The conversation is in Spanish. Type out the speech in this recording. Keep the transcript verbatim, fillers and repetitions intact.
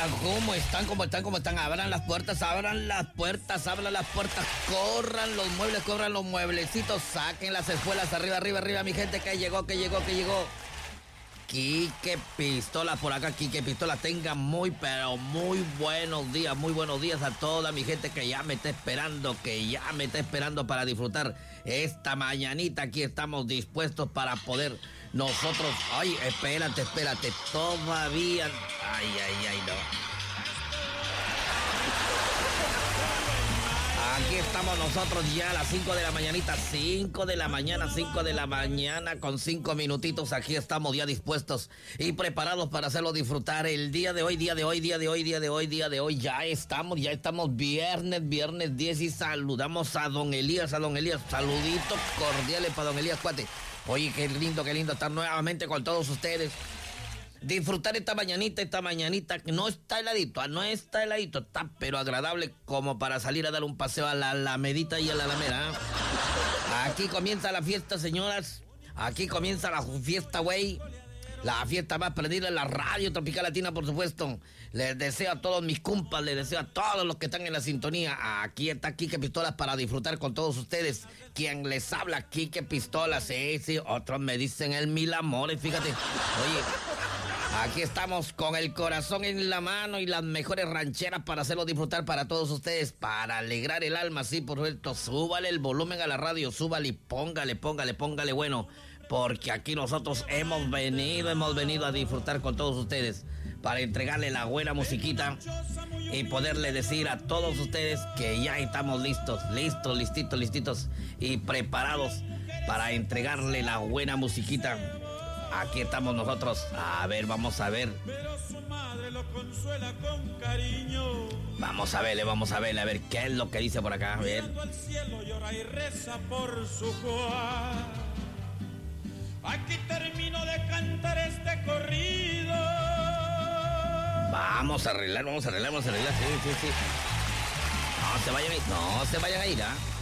¿cómo están? ¿Cómo están? ¿Cómo están? Abran las puertas, abran las puertas, abran las puertas, corran los muebles, corran los mueblecitos, saquen las espuelas, arriba, arriba, arriba, mi gente, que llegó, que llegó, que llegó. Quique Pistola por acá, Quique Pistola, tengan muy, pero muy buenos días, muy buenos días a toda mi gente que ya me está esperando, que ya me está esperando para disfrutar esta mañanita. Aquí estamos dispuestos para poder nosotros... Ay, espérate, espérate, todavía... Ay, ay, ay, no. Aquí estamos nosotros ya a las cinco de la mañanita, cinco de la mañana, cinco de la mañana con cinco minutitos. Aquí estamos ya dispuestos y preparados para hacerlo disfrutar el día de hoy, día de hoy, día de hoy, día de hoy, día de hoy. Ya estamos, ya estamos viernes, viernes diez y saludamos a don Elías, a don Elías. Saluditos cordiales para don Elías Cuate. Oye, qué lindo, qué lindo estar nuevamente con todos ustedes. Disfrutar esta mañanita, esta mañanita que no está heladito, no está heladito, está pero agradable como para salir a dar un paseo a la Alamedita y a la Alameda. ¿eh? Aquí comienza la fiesta, señoras. Aquí comienza la fiesta, güey. La fiesta más prendida en la radio Tropical Latina, por supuesto. Les deseo a todos mis compas, les deseo a todos los que están en la sintonía. Aquí está Quique Pistolas para disfrutar con todos ustedes. Quien les habla, Quique Pistolas. Sí, sí, otros me dicen el mil amores, fíjate. Oye, aquí estamos con el corazón en la mano y las mejores rancheras para hacerlo disfrutar para todos ustedes, para alegrar el alma, sí, por cierto. Súbale el volumen a la radio, súbale y póngale, póngale, póngale bueno. Porque aquí nosotros hemos venido, hemos venido a disfrutar con todos ustedes para entregarle la buena musiquita y poderle decir a todos ustedes que ya estamos listos, listos, listitos, listitos y preparados para entregarle la buena musiquita. Aquí estamos nosotros. A ver, vamos a ver. Vamos a verle, vamos a verle, a ver qué es lo que dice por acá. A ver. Aquí termino de cantar este corrido. Vamos a arreglar, vamos a arreglar, vamos a arreglar. Sí, sí, sí. No se vayan a ir, no se vayan a ir, ¿ah? ¿eh?